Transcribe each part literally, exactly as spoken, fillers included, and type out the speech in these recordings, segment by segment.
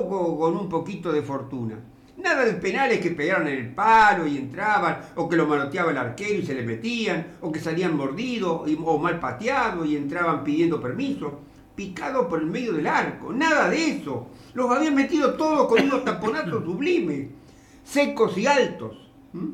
tampoco con un poquito de fortuna. Nada de penales que pegaron en el palo y entraban, o que lo manoteaba el arquero y se le metían, o que salían mordidos o mal pateados y entraban pidiendo permiso, picados por el medio del arco. Nada de eso. Los habían metido todos con unos taponazos sublimes, secos y altos, ¿m?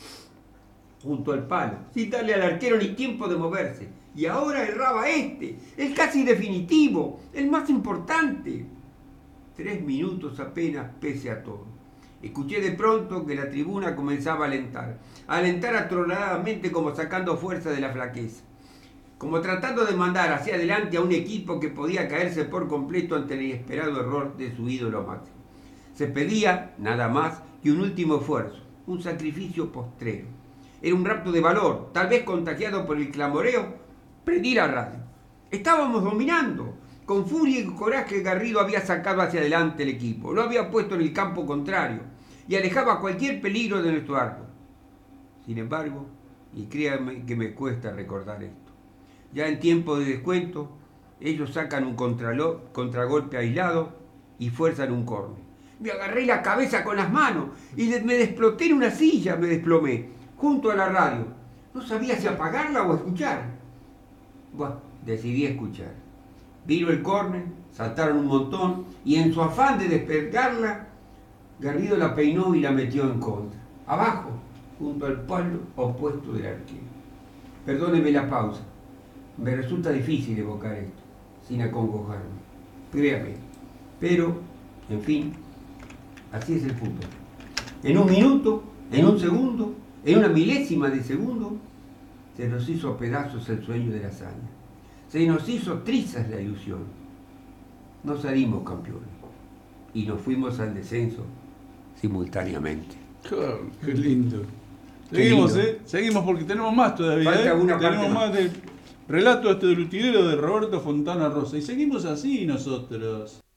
junto al palo, sin darle al arquero ni tiempo de moverse. Y ahora erraba este, el casi definitivo, el más importante. Tres minutos apenas pese a todo. Escuché de pronto que la tribuna comenzaba a alentar, a alentar atronadamente como sacando fuerza de la flaqueza, como tratando de mandar hacia adelante a un equipo que podía caerse por completo ante el inesperado error de su ídolo máximo. Se pedía, nada más, que un último esfuerzo, un sacrificio postrero. Era un rapto de valor, tal vez contagiado por el clamoreo. Prendí la radio. Estábamos dominando. Con furia y coraje Garrido había sacado hacia adelante el equipo, lo había puesto en el campo contrario y alejaba cualquier peligro de nuestro arco. Sin embargo, y créanme que me cuesta recordar esto, ya en tiempo de descuento, ellos sacan un contragolpe aislado y fuerzan un córner. Me agarré la cabeza con las manos y me desploté en una silla, me desplomé, junto a la radio. No sabía si apagarla o escuchar. Bueno, decidí escuchar. Vino el córner, saltaron un montón y en su afán de despegarla, Garrido la peinó y la metió en contra, abajo, junto al palo opuesto del arquero. Perdóneme la pausa, me resulta difícil evocar esto, sin acongojarme, créame, pero, en fin, así es el fútbol. En un minuto, en un segundo, en una milésima de segundo, se nos hizo pedazos el sueño de la hazaña. Se nos hizo trizas la ilusión. No salimos campeones y nos fuimos al descenso simultáneamente. Claro, qué lindo. Qué Seguimos, lindo. ¿eh? Seguimos porque tenemos más todavía. Falta ¿eh? una parte Tenemos más más. del relato este del utilero de Roberto Fontana Rosa. Y seguimos así nosotros.